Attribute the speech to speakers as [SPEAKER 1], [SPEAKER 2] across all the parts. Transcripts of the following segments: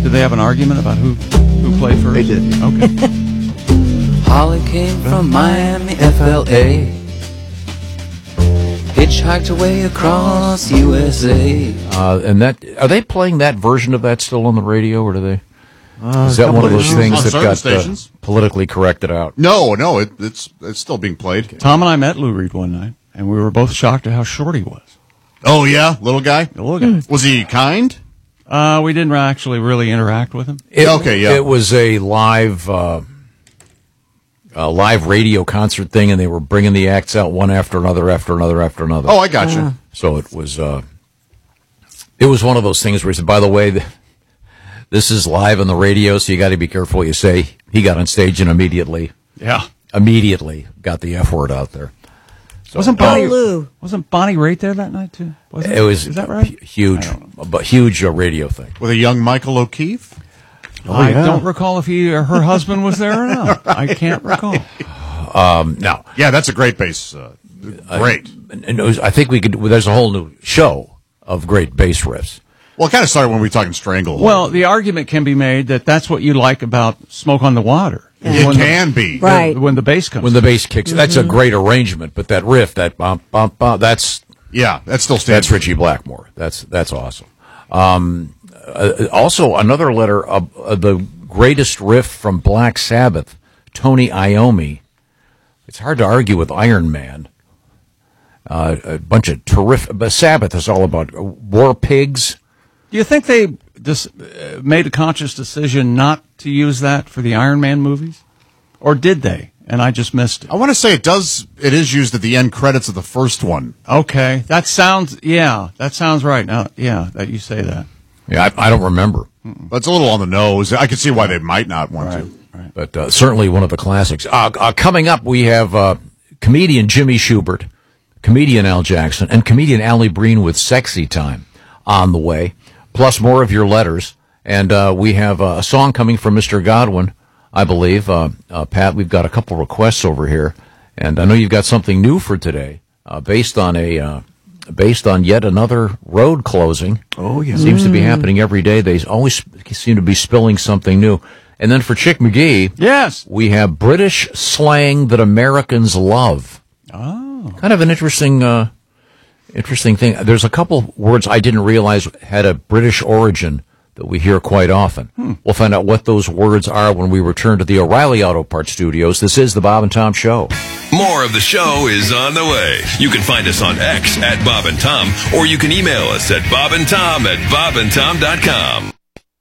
[SPEAKER 1] Did they have an argument about who played first?
[SPEAKER 2] They did.
[SPEAKER 1] Okay.
[SPEAKER 3] Holly came from Miami, FLA. Hitchhiked away across USA.
[SPEAKER 4] And that, are they playing that version of that still on the radio, or do they? Is that one of those things that got politically corrected out?
[SPEAKER 2] No, it's still being played.
[SPEAKER 1] Tom and I met Lou Reed one night, and we were both shocked at how short he was.
[SPEAKER 2] Oh, yeah? Little guy?
[SPEAKER 1] The little guy.
[SPEAKER 2] Was he kind?
[SPEAKER 1] We didn't actually really interact with him.
[SPEAKER 4] It was a live radio concert thing, and they were bringing the acts out one after another, after another, after another.
[SPEAKER 2] Oh, I got you.
[SPEAKER 4] So it was one of those things where he said, by the way, this is live on the radio, so you got to be careful what you say. He got on stage and immediately got the F word out there. So,
[SPEAKER 1] wasn't Bonnie Raitt there that night too?
[SPEAKER 4] Is that right? Huge radio thing
[SPEAKER 2] with a young Michael O'Keefe.
[SPEAKER 1] I don't recall if her husband was there or not. I can't recall.
[SPEAKER 4] No.
[SPEAKER 2] Yeah, that's a great bass. Great.
[SPEAKER 4] I think there's a whole new show of great bass riffs.
[SPEAKER 2] Well, it kind of started when we were talking Strangle.
[SPEAKER 1] Well, the argument can be made that that's what you like about Smoke on the Water.
[SPEAKER 2] It can be.
[SPEAKER 5] Right.
[SPEAKER 1] When the bass comes.
[SPEAKER 4] When the bass kicks. That's a great arrangement, but that riff, that bump, bump, bump, that
[SPEAKER 2] still stands.
[SPEAKER 4] That's Richie Blackmore. That's awesome. Also, another letter of the greatest riff from Black Sabbath, Tony Iommi. It's hard to argue with Iron Man. A bunch of terrific. But Sabbath is all about war pigs.
[SPEAKER 1] Do you think they just made a conscious decision not to use that for the Iron Man movies? Or did they? And I just missed it.
[SPEAKER 2] I want to say it is used at the end credits of the first one.
[SPEAKER 1] Okay. That sounds right. Now, that you say that.
[SPEAKER 4] Yeah, I don't remember.
[SPEAKER 2] But it's a little on the nose. I can see why they might not want to.
[SPEAKER 4] Right. But certainly one of the classics. Coming up, we have comedian Jimmy Schubert, comedian Al Jackson, and comedian Allie Breen with Sexy Time on the way. Plus more of your letters. And we have a song coming from Mr. Godwin, I believe. Pat, we've got a couple requests over here. And I know you've got something new for today, based on yet another road closing.
[SPEAKER 2] Oh, yeah.
[SPEAKER 4] Seems to be happening every day. They always seem to be spilling something new. And then for Chick McGee,
[SPEAKER 1] yes,
[SPEAKER 4] we have British slang that Americans love.
[SPEAKER 1] Oh.
[SPEAKER 4] Kind of an interesting thing. There's a couple words I didn't realize had a British origin that we hear quite often. We'll find out what those words are when we return to the O'Reilly Auto Parts Studios. This is the Bob and Tom Show.
[SPEAKER 6] More of the show is on the way. You can find us on X at Bob and Tom, or you can email us at bobandtom@bobandtom.com.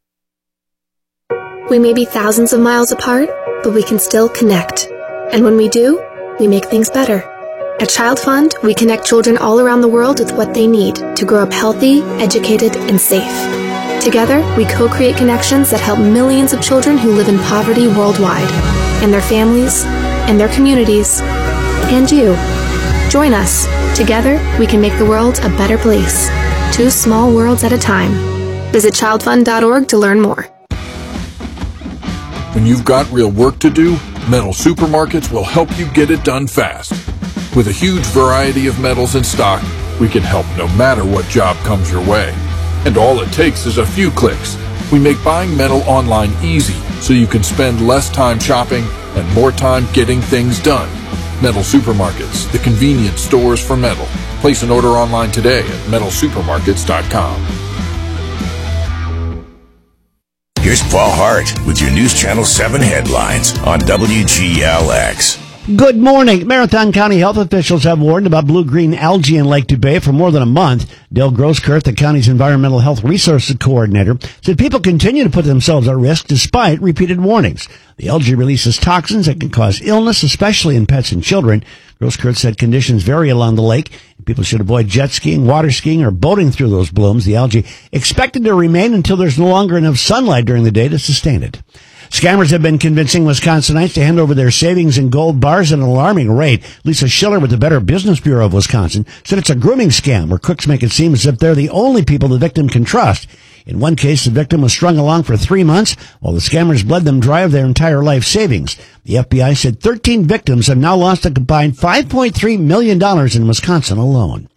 [SPEAKER 7] We may be thousands of miles apart, but we can still connect. And when we do, we make things better. At Child Fund, we connect children all around the world with what they need to grow up healthy, educated, and safe. Together, we co-create connections that help millions of children who live in poverty worldwide, and their families, and their communities, and you. Join us. Together, we can make the world a better place. 2 small worlds at a time. Visit childfund.org to learn more.
[SPEAKER 8] When you've got real work to do, Metal Supermarkets will help you get it done fast. With a huge variety of metals in stock, we can help no matter what job comes your way. And all it takes is a few clicks. We make buying metal online easy, so you can spend less time shopping and more time getting things done. Metal Supermarkets, the convenience stores for metal. Place an order online today at metalsupermarkets.com.
[SPEAKER 6] Here's Paul Hart with your News Channel 7 headlines on WGLX.
[SPEAKER 9] Good morning. Marathon County health officials have warned about blue-green algae in Lake Dubay for more than a month. Dale Grosskirth, the county's environmental health resources coordinator, said people continue to put themselves at risk despite repeated warnings. The algae releases toxins that can cause illness, especially in pets and children. Grosskirth said conditions vary along the lake. People should avoid jet skiing, water skiing, or boating through those blooms. The algae expected to remain until there's no longer enough sunlight during the day to sustain it. Scammers have been convincing Wisconsinites to hand over their savings in gold bars at an alarming rate. Lisa Schiller with the Better Business Bureau of Wisconsin said it's a grooming scam where crooks make it seem as if they're the only people the victim can trust. In one case, the victim was strung along for 3 months while the scammers bled them dry of their entire life savings. The FBI said 13 victims have now lost a combined $5.3 million in Wisconsin alone.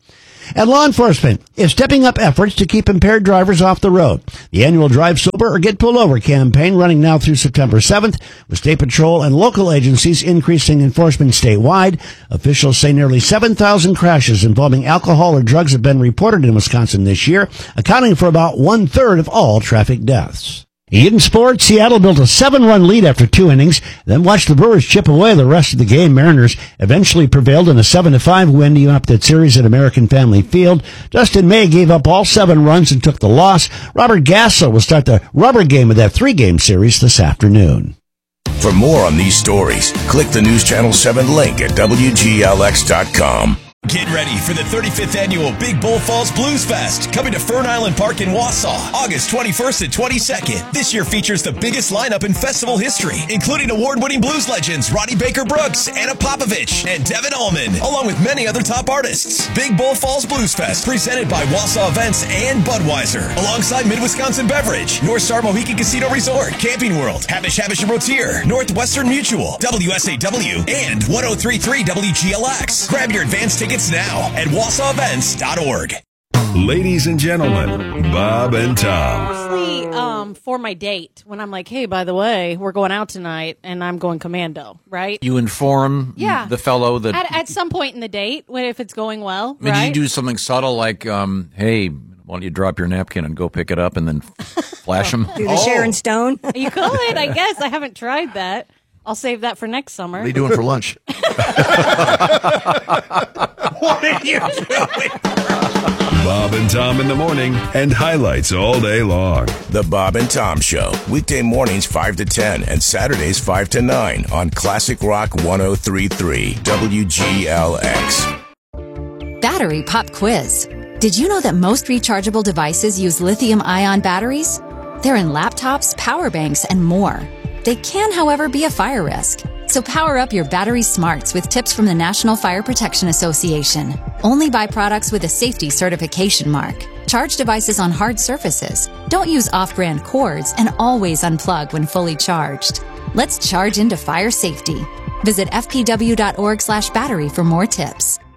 [SPEAKER 9] And law enforcement is stepping up efforts to keep impaired drivers off the road. The annual Drive Sober or Get Pulled Over campaign running now through September 7th, with State Patrol and local agencies increasing enforcement statewide. Officials say nearly 7,000 crashes involving alcohol or drugs have been reported in Wisconsin this year, accounting for about 1/3 of all traffic deaths. In sports, Seattle built a 7-run lead after 2 innings, then watched the Brewers chip away the rest of the game. Mariners eventually prevailed in a 7-5 win to even up that series at American Family Field. Dustin May gave up all 7 runs and took the loss. Robert Gasso will start the rubber game of that 3-game series this afternoon.
[SPEAKER 5] For more on these stories, click the News Channel 7 link at WGLX.com.
[SPEAKER 6] Get ready for the 35th annual Big Bull Falls Blues Fest, coming to Fern Island Park in Wausau, August 21st and 22nd. This year features the biggest lineup in festival history, including award-winning blues legends Ronnie Baker Brooks, Anna Popovich, and Devin Allman, along with many other top artists. Big Bull Falls Blues Fest, presented by Wausau Events and Budweiser, alongside Mid-Wisconsin Beverage, North Star Mohican Casino Resort, Camping World, Habish and Rotier, Northwestern Mutual, WSAW, and 103.3 WGLX. Grab your advance tickets now at WausauEvents.org.
[SPEAKER 10] Ladies and gentlemen, Bob and Tom.
[SPEAKER 11] Mostly for my date, when I'm like, hey, by the way, we're going out tonight, and I'm going commando, right?
[SPEAKER 4] You inform the fellow that...
[SPEAKER 11] At some point in the date, if it's going well,
[SPEAKER 4] I mean,
[SPEAKER 11] right?
[SPEAKER 4] did you do something subtle like, hey, why don't you drop your napkin and go pick it up and then flash him?
[SPEAKER 12] Do the Sharon Stone?
[SPEAKER 11] You could, I guess. I haven't tried that. I'll save that for next summer.
[SPEAKER 13] What are you doing for lunch?
[SPEAKER 10] What are you doing? Bob and Tom in the morning and highlights all day long.
[SPEAKER 5] The Bob and Tom Show, weekday mornings 5 to 10 and Saturdays 5 to 9 on Classic Rock 103.3 WGLX.
[SPEAKER 14] Battery Pop Quiz. Did you know that most rechargeable devices use lithium-ion batteries? They're in laptops, power banks, and more. They can, however, be a fire risk. So power up your battery smarts with tips from the National Fire Protection Association. Only buy products with a safety certification mark. Charge devices on hard surfaces. Don't use off-brand cords, and always unplug when fully charged. Let's charge into fire safety. Visit fpw.org/battery for more tips.